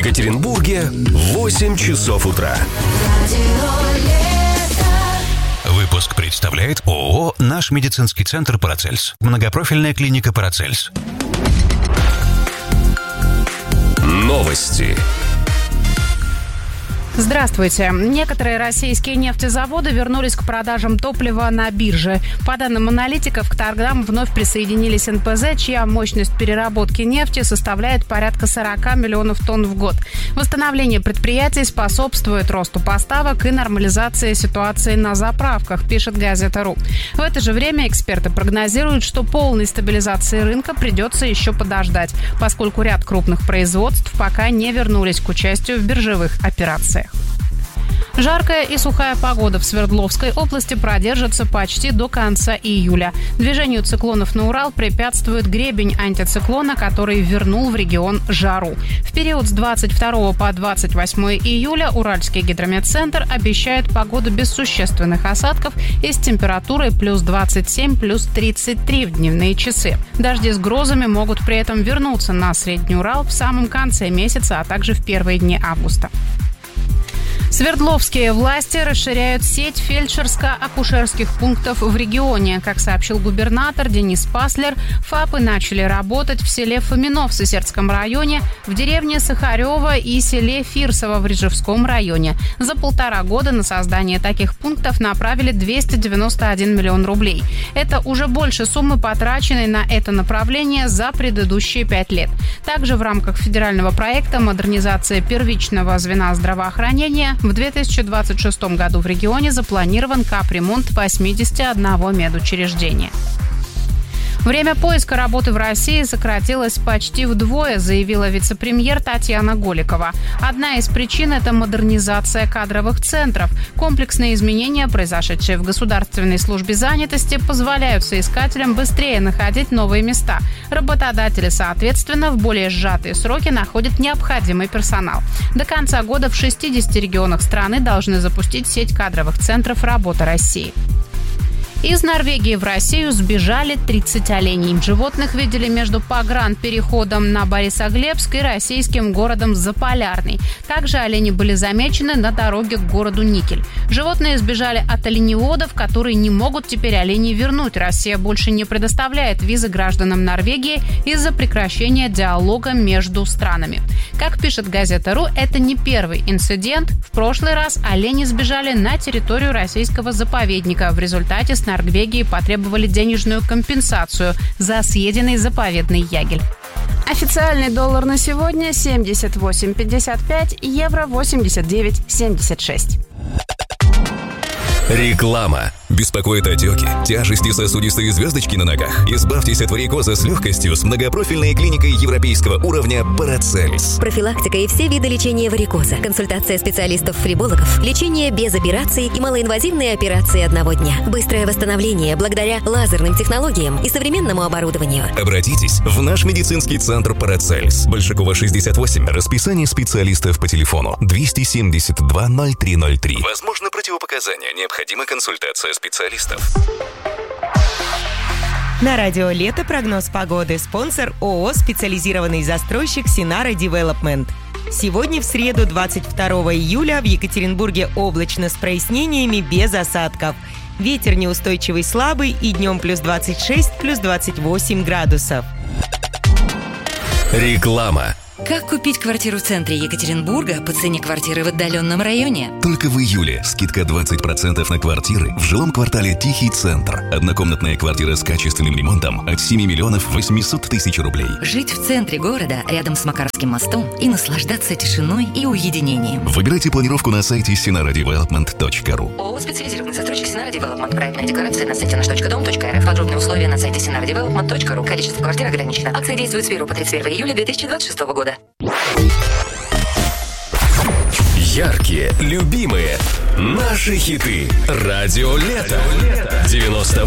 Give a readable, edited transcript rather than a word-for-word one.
Екатеринбурге 8 часов утра. Выпуск представляет ООО «Наш медицинский центр Парацельс». Многопрофильная клиника Парацельс. Новости. Здравствуйте. Некоторые российские нефтезаводы вернулись к продажам топлива на бирже. По данным аналитиков, к торгам вновь присоединились НПЗ, чья мощность переработки нефти составляет порядка 40 миллионов тонн в год. Восстановление предприятий способствует росту поставок и нормализации ситуации на заправках, пишет газета.ру. В это же время эксперты прогнозируют, что полной стабилизации рынка придется еще подождать, поскольку ряд крупных производств пока не вернулись к участию в биржевых операциях. Жаркая и сухая погода в Свердловской области продержится почти до конца июля. Движению циклонов на Урал препятствует гребень антициклона, который вернул в регион жару. В период с 22 по 28 июля Уральский гидрометцентр обещает погоду без существенных осадков и с температурой плюс 27, плюс 33 в дневные часы. Дожди с грозами могут при этом вернуться на Средний Урал в самом конце месяца, а также в первые дни августа. Свердловские власти расширяют сеть фельдшерско-акушерских пунктов в регионе. Как сообщил губернатор Денис Паслер, ФАПы начали работать в селе Фомино в Сысердском районе, в деревне Сахарево и селе Фирсово в Рижевском районе. За 1,5 года на создание таких пунктов направили 291 миллион рублей. Это уже больше суммы, потраченной на это направление за предыдущие 5 лет. Также в рамках федерального проекта «Модернизация первичного звена здравоохранения» в 2026 году в регионе запланирован капремонт 81 медучреждения. Время поиска работы в России сократилось почти вдвое, заявила вице-премьер Татьяна Голикова. Одна из причин – это модернизация кадровых центров. Комплексные изменения, произошедшие в Государственной службе занятости, позволяют соискателям быстрее находить новые места. Работодатели, соответственно, в более сжатые сроки находят необходимый персонал. До конца года в 60 регионах страны должны запустить сеть кадровых центров «Работа России». Из Норвегии в Россию сбежали 30 оленей. Животных видели между погранпереходом на Борисоглебск и российским городом Заполярный. Также олени были замечены на дороге к городу Никель. Животные сбежали от оленеводов, которые не могут теперь оленей вернуть. Россия больше не предоставляет визы гражданам Норвегии из-за прекращения диалога между странами. Как пишет газета.ру, это не первый инцидент. В прошлый раз олени сбежали на территорию российского заповедника. В результате с Норвегии потребовали денежную компенсацию за съеденный заповедный ягель. Официальный доллар на сегодня 78,55, евро 89,76. Реклама. Беспокоит отеки, тяжести, сосудистые звездочки на ногах? Избавьтесь от варикоза с легкостью с многопрофильной клиникой европейского уровня Парацельс. Профилактика и все виды лечения варикоза, консультация специалистов-флебологов, лечение без операций и малоинвазивные операции одного дня. Быстрое восстановление благодаря лазерным технологиям и современному оборудованию. Обратитесь в наш медицинский центр Парацельс. Большакова, 68. Расписание специалистов по телефону 272 0303. Возможно, противопоказания. Необходима консультация специалистов. На радио «Лето» прогноз погоды. Спонсор ООО «Специализированный застройщик Синара Девелопмент». Сегодня, в среду, 22 июля, в Екатеринбурге облачно с прояснениями без осадков. Ветер неустойчивый слабый и днем плюс 26, плюс 28 градусов. Реклама. Как купить квартиру в центре Екатеринбурга по цене квартиры в отдаленном районе? Только в июле скидка 20% на квартиры в жилом квартале «Тихий центр». Однокомнатная квартира с качественным ремонтом от 7 миллионов 800 тысяч рублей. Жить в центре города, рядом с Макаровским мостом, и наслаждаться тишиной и уединением. Выбирайте планировку на сайте sinaradevelopment.ru. ООО «Специализированный застройщик Синара Девелопмент». Проектная декларация на сайте nаш.дом.рф. Подробные условия на сайте sinaradevelopment.ru. Количество квартир ограничено. Акция действует с 1 по 31 июля 2026 года. Яркие, любимые, наши хиты. Радио «Лето». 98,2.